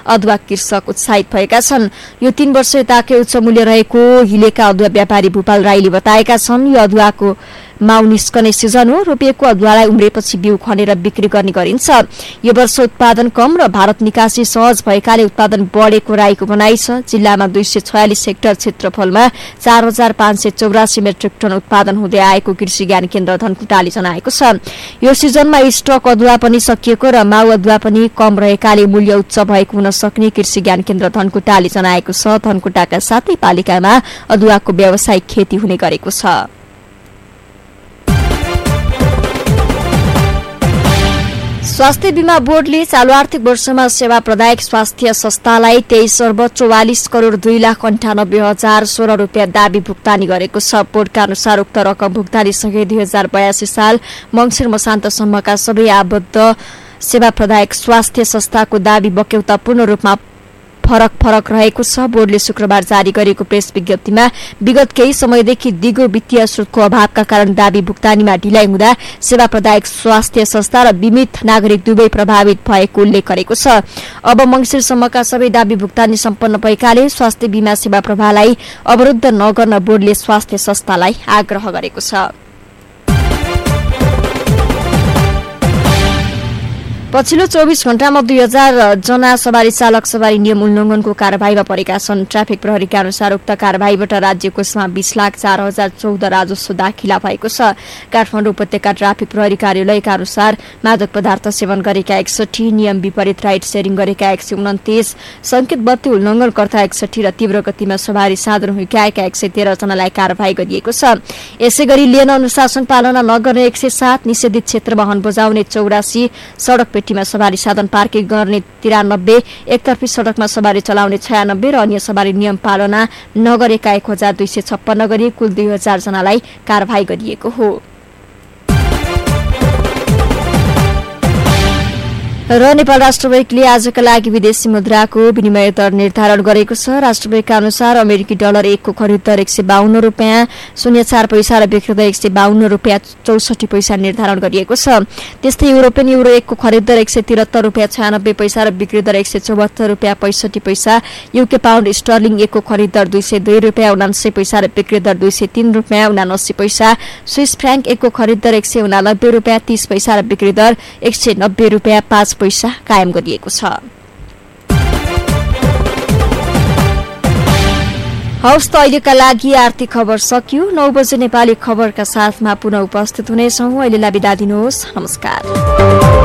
अदुवा कृषक उत्साहित भएका छन्। यो 3 वर्ष यताकै उच्च मूल्य रहेको हिलेका अदुवा व्यापारी भूपाल राईले बताएका छन्। यो अदुवाको माउ निस्कने सिजन हो। रोपिएको अदुवालाई उम्रेपछि बिउ खनेर बिक्री गर्ने गरिन्छ। यो वर्ष उत्पादन कम र भारत निकासी सहज भएकाले उत्पादन बढेको राईको भनाइ छ। जिल्लामा 246 हेक्टर क्षेत्रफलमा 4584 मेट्रिक टन उत्पादन हुँदै आएको कृषि ज्ञान केन्द्र धनकुटाले जनाएको छ। यो सिजनमा स्टक अदुवा पनि सकिएको र माउ अदुवा पनि कम रहेकाले मूल्य उच्च भएको हुन सक्ने कृषि ज्ञान केन्द्र धनकुटाले जनाएको छ। धनकुटाका सातै पालिकामा अदुवाको व्यावसायिक खेती हुने गरेको छ। स्वास्थ्य बीमा बोर्डले चालू आर्थिक वर्षमा सेवा प्रदायक स्वास्थ्य संस्थालाई 23,44,02,98,016 रूपियाँ दाबी भुक्तानी गरेको छ। बोर्डका अनुसार उक्त रकम भुक्तानीसँगै 2082 साल मंसिर मसान्तसम्मका सबै आबद्ध सेवा प्रदायक स्वास्थ्य संस्थाको दाबी बक्यौता पूर्ण रूपमा फरक रहेको छ। बोर्डले शुक्रबार जारी गरेको प्रेस विज्ञप्तिमा विगत केही समयदेखि दिगो वित्तीय स्रोतको अभावका कारण दाबी भुक्तानीमा ढिलाइ हुँदा सेवा प्रदायक स्वास्थ्य संस्था र बीमित नागरिक दुवै प्रभावित भएको उल्लेख गरेको छ। अब मंसिरसम्मका सबै दाबी भुक्तानी सम्पन्न भएकाले स्वास्थ्य बीमा सेवा प्रवाहलाई अवरुद्ध नगर्न बोर्डले स्वास्थ्य संस्थालाई आग्रह गरेको छ। पछिल्लो 24 घण्टामा 2000 जना सवारी चालक सवारी नियम उल्लंघनको कार्यवाहीमा परेका छन्। ट्राफिक प्रहरीका अनुसार उक्त कार्यवाहीबाट राज्य कोषमा 20,04,014 राजस्व दाखिला भएको छ। काठमाडौँ उपत्यका ट्राफिक प्रहरी कार्यालयका अनुसार मादक पदार्थ सेवन गरेका 61, नियम विपरीत राइड शेयरिङ गरेका 129, संकेत बत्ती उल्लंघनकर्ता 61 र तीव्र गतिमा सवारी साधन हुर्काएका 113 जनालाई कार्यवाही गरिएको छ। यसैगरी लेन अनुशासन पालना नगर्ने 107, निषेधित क्षेत्रमा हर्न बजाउने 84, सड़क पेटीमा सवारी साधन पार्किङ गर्ने 93, एकतर्फी सड़कमा सवारी चलाउने 96 र अन्य सवारी नियम पालना नगरेका 1256 गरी कुल 2000 जनालाई कार्यवाही गरिएको हो। र नेपाल राष्ट्र बैंकले आजका लागि विदेशी मुद्राको विनिमय दर निर्धारण गरेको छ। राष्ट्र बैंकका अनुसार अमेरिकी डलर 1 को खरिद दर 152 रुपियाँ 04 पैसा र बिक्री दर 152 रुपियाँ 64 पैसा निर्धारण गरिएको छ। त्यस्तै युरोपियन युरो 1 को खरिद दर 173 रुपियाँ 96 पैसा र बिक्री दर 174 रुपियाँ 65 पैसा, यूके पाउन्ड स्टर्लिङ 1 को खरिद दर 202 रुपियाँ 79 पैसा र बिक्री दर 203 रुपियाँ 79 पैसा, स्विस फ्रांक 1 को खरिद दर 189 रुपियाँ 30 पैसा र बिक्री दर 190 रुपियाँ 5 पैसा कायम गरिएको छ। हवस् त अहिलेका लागि आर्थिक खबर सकियो। 9 बजे नेपाली खबरका साथमा पुनः उपस्थित हुनेछौं। अहिलेलाई बिदा दिनुहोस्। नमस्कार।